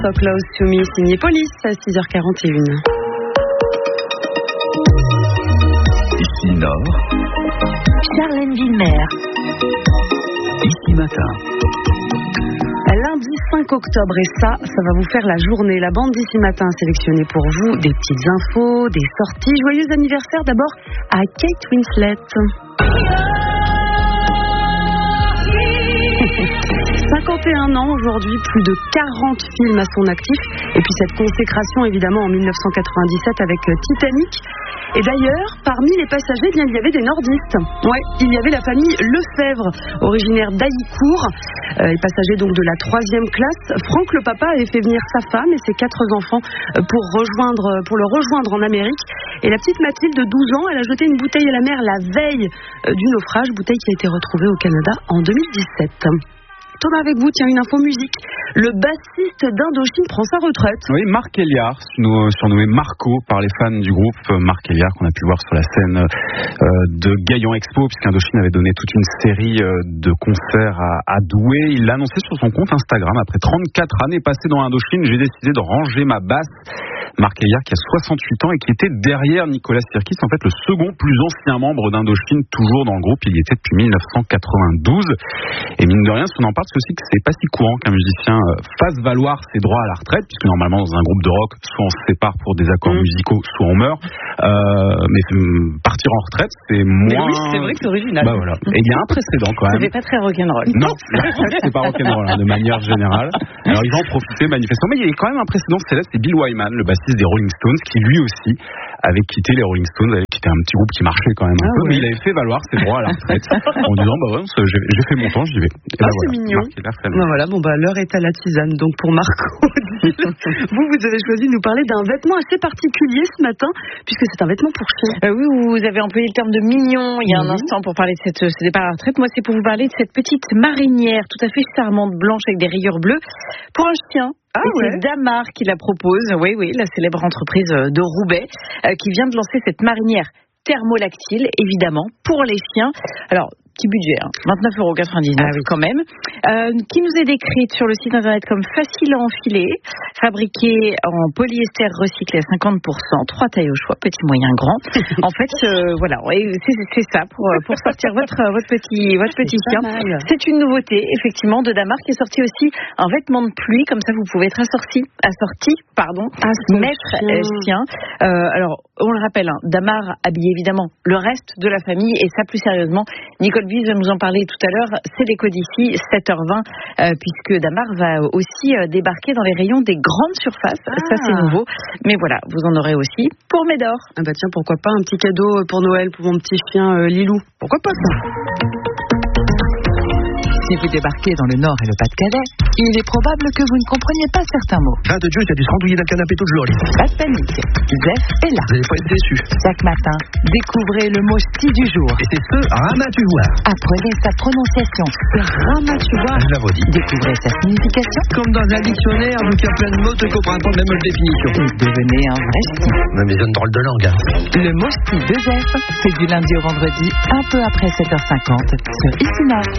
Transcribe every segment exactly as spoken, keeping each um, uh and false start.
So Close to Me, signé Police à six heures quarante et une. Ici Nord, Charlène Villemer. Ici Matin. Lundi cinq octobre, et ça, ça va vous faire la journée. La bande d'Ici Matin a sélectionné pour vous des petites infos, des sorties. Joyeux anniversaire d'abord à Kate Winslet. cinquante et un ans aujourd'hui, plus de quarante films à son actif. Et puis cette consécration évidemment en mille neuf cent quatre-vingt-dix-sept avec Titanic. Et d'ailleurs, parmi les passagers, bien, il y avait des nordistes. Ouais, il y avait la famille Lefebvre, originaire d'Haïcourt, euh, et passager donc de la troisième classe. Franck, le papa, avait fait venir sa femme et ses quatre enfants pour rejoindre, pour le rejoindre en Amérique. Et la petite Mathilde de douze ans, elle a jeté une bouteille à la mer la veille du naufrage, bouteille qui a été retrouvée au Canada en deux mille dix-sept. Thomas, avec vous, tiens, une info musique. Le bassiste d'Indochine prend sa retraite. Oui, Marc Eliard, surnommé Marco par les fans du groupe. Marc Eliard, qu'on a pu voir sur la scène euh, de Gaillon Expo, puisqu'Indochine avait donné toute une série euh, de concerts à, à Douai. Il l'a annoncé sur son compte Instagram. Après trente-quatre années passées dans Indochine, j'ai décidé de ranger ma basse. Marc Eliard, qui a soixante-huit ans et qui était derrière Nicolas Sirkis, en fait le second plus ancien membre d'Indochine, toujours dans le groupe. Il y était depuis mille neuf cent quatre-vingt-douze. Et mine de rien, si on en parle, c'est aussi que c'est pas si courant qu'un musicien fasse valoir ses droits à la retraite, puisque normalement dans un groupe de rock, soit on se sépare pour des accords mmh. musicaux, soit on meurt. Euh, mais partir en retraite, c'est moins. Mais oui, c'est vrai que c'est original. Bah voilà. Et il y a un précédent quand même. Ça fait pas très rock'n'roll. Non, la retraite c'est pas rock'n'roll hein, de manière générale. Alors il va en profiter manifestement, mais il y a quand même un précédent célèbre, c'est Bill Wyman, le bassiste des Rolling Stones, qui lui aussi avait quitté les Rolling Stones, avait quitté un petit groupe qui marchait quand même un ah peu, ouais. mais il avait fait valoir ses droits à la retraite en disant bah ouais, j'ai, j'ai fait mon temps, j'y vais. Et ah, bah, c'est voilà. mignon. Bah voilà, bon bah l'heure est à la tisane. Donc pour Marco, vous vous avez choisi de nous parler d'un vêtement assez particulier ce matin, puisque c'est un vêtement pour chien. Euh, oui, vous avez employé le terme de mignon il y a mmh. un instant pour parler de cette, ce départ à la retraite. Moi, c'est pour vous parler de cette petite marinière tout à fait charmante, blanche avec des rayures bleues pour un chien. Ah ouais. C'est Damar qui la propose, oui, oui, la célèbre entreprise de Roubaix, euh, qui vient de lancer cette marinière thermolactyle, évidemment, pour les chiens. Alors, petit budget, hein, vingt-neuf euros quatre-vingt-dix-neuf ah oui. quand même, euh, qui nous est décrite sur le site internet comme facile à enfiler, fabriquée en polyester recyclé à cinquante pour cent, trois tailles au choix, petit, moyen, grand. En fait, euh, voilà, c'est, c'est ça pour, pour sortir votre, votre petit, votre petit chien. C'est une nouveauté, effectivement, de Damar, qui est sorti aussi un vêtement de pluie, comme ça vous pouvez être assorti, assorti pardon, à maître chien. chien. Euh, alors, on le rappelle, hein, Damar habille évidemment le reste de la famille, et ça plus sérieusement, Nicole Bies va nous en parler tout à l'heure, c'est l'écho d'ici, sept heures vingt, euh, puisque Damar va aussi euh, débarquer dans les rayons des grandes surfaces, ah. ça c'est nouveau, mais voilà, vous en aurez aussi pour Médor. Ah bah tiens, pourquoi pas un petit cadeau pour Noël pour mon petit chien euh, Lilou, pourquoi pas ça. Si vous débarquez dans le Nord et le Pas-de-Calais, il est probable que vous ne compreniez pas certains mots. Ah de Dieu, il y a du randouiller d'un canapé tout le jour. Pas de panique, Zef est là. Vous n'allez pas être déçus. Chaque matin, découvrez le mot sti du jour. Et c'est ce Ramatuvoir. Apprenez sa prononciation. Ramatuvoir. Je la redis. Découvrez sa signification. Comme dans un dictionnaire, vu qu'il y a plein de mots, tu comprends pas la même définition. Et devenez un vrai sti. Mais ils ont une drôle de langue. Hein. Le mot sti de Zef, c'est du lundi au vendredi, un peu après sept heures cinquante, sur Ici Nord.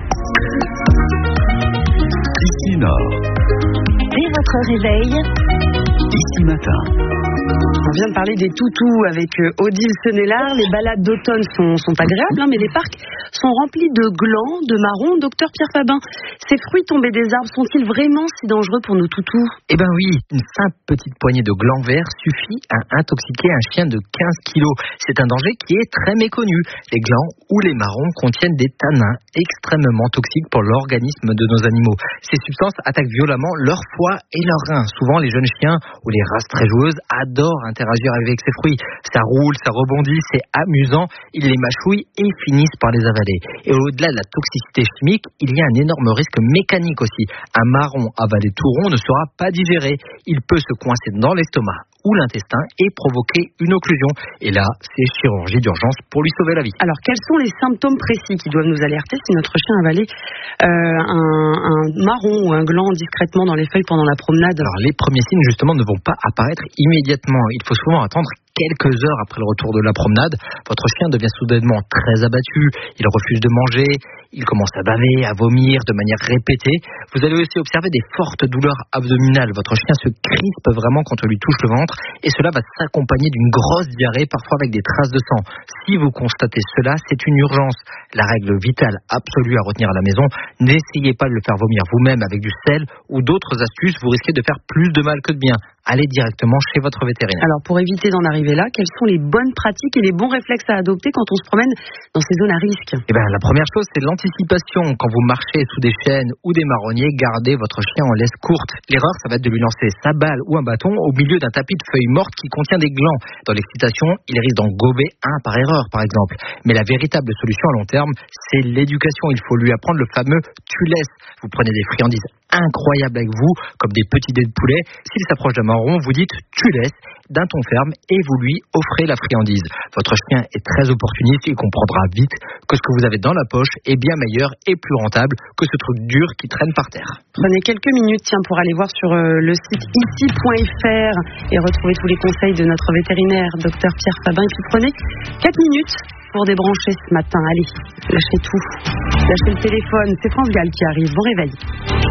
Ici Nord. Dès votre réveil, Ici Matin. On vient de parler des toutous avec Odile Senelard. Les balades d'automne sont, sont agréables, hein, mais les parcs sont remplis de glands, de marrons. Docteur Pierre Fabin, ces fruits tombés des arbres sont-ils vraiment si dangereux pour nos toutous? Eh bien oui, une simple petite poignée de glands verts suffit à intoxiquer un chien de quinze kilos. C'est un danger qui est très méconnu. Les glands ou les marrons contiennent des tanins extrêmement toxiques pour l'organisme de nos animaux. Ces substances attaquent violemment leur foie et leurs reins. Souvent, les jeunes chiens ou les races très joueuses adorent interagir avec ces fruits. Ça roule, ça rebondit, c'est amusant. Ils les mâchouillent et finissent par les avaler. Et au-delà de la toxicité chimique, il y a un énorme risque mécanique aussi. Un marron avalé tout rond ne sera pas digéré. Il peut se coincer dans l'estomac ou l'intestin et provoquer une occlusion. Et là, c'est chirurgie d'urgence pour lui sauver la vie. Alors, quels sont les symptômes précis qui doivent nous alerter si notre chien avalait euh, un, un marron ou un gland discrètement dans les feuilles pendant la promenade? Alors, les premiers signes, justement, ne vont pas apparaître immédiatement. Il faut souvent attendre quelques heures après le retour de la promenade, votre chien devient soudainement très abattu, il refuse de manger, il commence à baver, à vomir de manière répétée. Vous allez aussi observer des fortes douleurs abdominales. Votre chien se crispe vraiment quand on lui touche le ventre et cela va s'accompagner d'une grosse diarrhée, parfois avec des traces de sang. Si vous constatez cela, c'est une urgence. La règle vitale absolue à retenir à la maison, n'essayez pas de le faire vomir vous-même avec du sel ou d'autres astuces, vous risquez de faire plus de mal que de bien. Allez directement chez votre vétérinaire. Alors pour éviter d'en arriver là, quelles sont les bonnes pratiques et les bons réflexes à adopter quand on se promène dans ces zones à risque? Eh ben, la première chose, c'est l'anticipation. Quand vous marchez sous des chênes ou des marronniers, gardez votre chien en laisse courte. L'erreur, ça va être de lui lancer sa balle ou un bâton au milieu d'un tapis de feuilles mortes qui contient des glands. Dans l'excitation, il risque d'en gober un par erreur, par exemple. Mais la véritable solution à long terme, c'est l'éducation. Il faut lui apprendre le fameux « tu laisses ». Vous prenez des friandises incroyables avec vous, comme des petits dés de poulet. S'il s'approche d'un marron, vous dites « tu laisses » d'un ton ferme et vous lui offrez la friandise. Votre chien est très opportuniste, il comprendra vite que ce que vous avez dans la poche est bien meilleur et plus rentable que ce truc dur qui traîne par terre. Prenez quelques minutes tiens, pour aller voir sur euh, le site ici point f r et retrouver tous les conseils de notre vétérinaire, docteur Pierre Fabin. Et puis prenez quatre minutes pour débrancher ce matin. Allez, lâchez tout. Lâchez le téléphone. C'est France Gall qui arrive. Bon réveil.